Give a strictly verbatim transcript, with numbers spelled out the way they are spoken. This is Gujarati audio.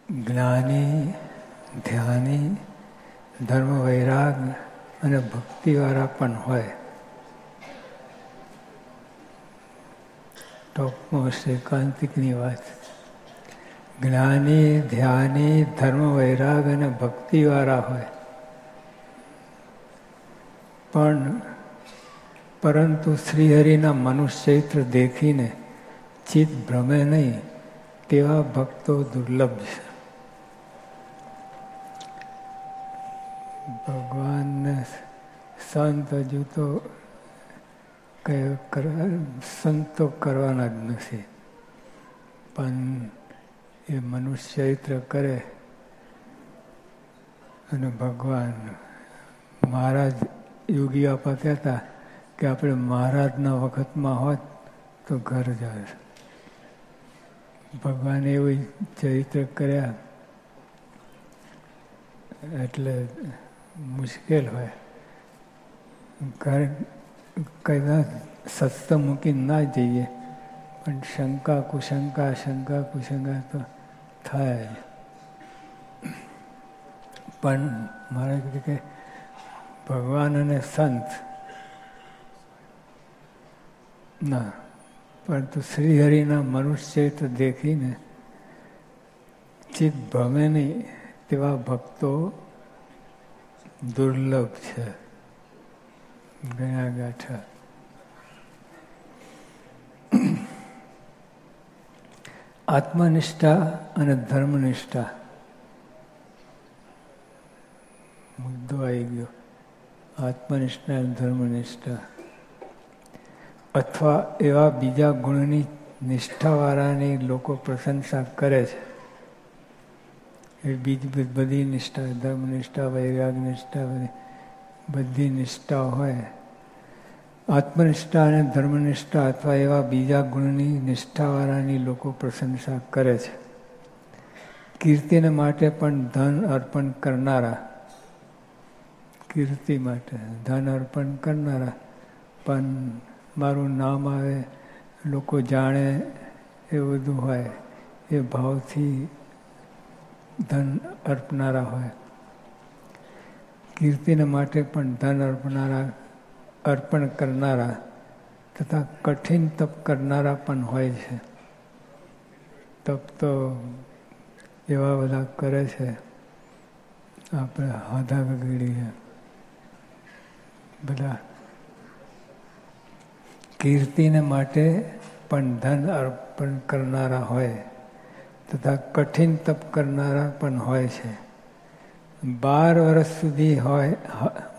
જ્ઞાની, ધ્યાની, ધર્મ વૈરાગ અને ભક્તિવાળા પણ હોય. ટોપમોસ્ટ એકાંતિકની વાત. જ્ઞાની, ધ્યાની, ધર્મ વૈરાગ અને ભક્તિવાળા હોય, પણ પરંતુ શ્રીહરિના મનુષ્યચરિત્ર દેખીને ચિત્ત ભ્રમે નહીં તેવા ભક્તો દુર્લભ છે. ભગવાનને સંત હજુ તો કઈ સંતો કરવાના જ નથી, પણ એ મનુષ્યચરિત્ર કરે અને ભગવાન મહારાજ યોગી આપા કહેતા કે આપણે મહારાજના વખતમાં હોત તો ઘર જાય. ભગવાને એવું ચરિત્ર કર્યા એટલે મુશ્કેલ હોય. ઘર કદાચ સત્સંગ મૂકીને ના જઈએ પણ શંકા કુશંકા શંકા કુશંકા તો થાય. પણ મારે કે ભગવાન અને સંત ના, પરંતુ શ્રીહરિના મનુષ્યચરિત્ર દેખીને ચિત્ત ભમે નહીં તેવા ભક્તો દુર્લભ છે. ગયા ગાંઠા. આત્મનિષ્ઠા અને ધર્મનિષ્ઠા મુદ્દો આવી ગયો. આત્મનિષ્ઠા અને ધર્મનિષ્ઠા અથવા એવા બીજા ગુણની નિષ્ઠાવાળાની લોકો પ્રશંસા કરે છે. એ બીજી બધી નિષ્ઠા, ધર્મનિષ્ઠા, વૈરાગ નિષ્ઠા, બધી નિષ્ઠા હોય. આત્મનિષ્ઠા અને ધર્મનિષ્ઠા અથવા એવા બીજા ગુણની નિષ્ઠાવાળાની લોકો પ્રશંસા કરે છે. કીર્તિને માટે પણ ધન અર્પણ કરનારા, કીર્તિ માટે ધન અર્પણ કરનારા, પણ મારું નામ આવે, લોકો જાણે એ બધું હોય, એ ભાવથી ધન અર્પનારા હોય. કીર્તિને માટે પણ ધન અર્પનારા, અર્પણ કરનારા તથા કઠિન તપ કરનારા પણ હોય છે. તપ તો એવા બધા કરે છે, આપણે હાથા ગગડીએ બધા. કીર્તિને માટે પણ ધન અર્પણ કરનારા હોય તથા કઠિન તપ કરનારા પણ હોય છે. બાર વર્ષ સુધી હોય